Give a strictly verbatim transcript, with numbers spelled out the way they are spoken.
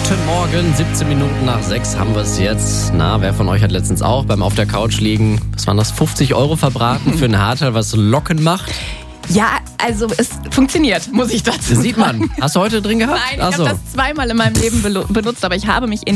Guten Morgen, siebzehn Minuten nach sechs haben wir es jetzt. Na, wer von euch hat letztens auch beim Auf der Couch liegen, was waren das, fünfzig Euro verbraten für ein Haarteil, was locken macht? Ja, also es funktioniert, muss ich dazu sagen. Sieht man. Hast du heute drin gehabt? Nein, ich Ach so. habe das zweimal in meinem Leben belo- benutzt, aber ich habe mich in